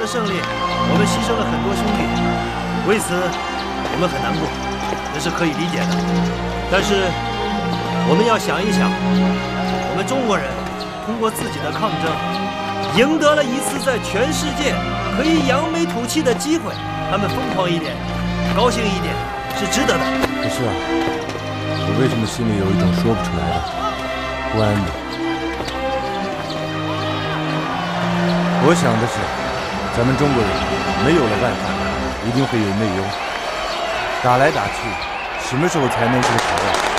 的胜利，我们牺牲了很多兄弟，为此我们很难过，这是可以理解的。但是我们要想一想，我们中国人通过自己的抗争，赢得了一次在全世界可以扬眉吐气的机会。他们疯狂一点，高兴一点，是值得的。 可是啊，我为什么心里有一种说不出来的不安呢？我想的是，咱们中国人没有了外患，一定会有内忧。打来打去，什么时候才能是个好呀？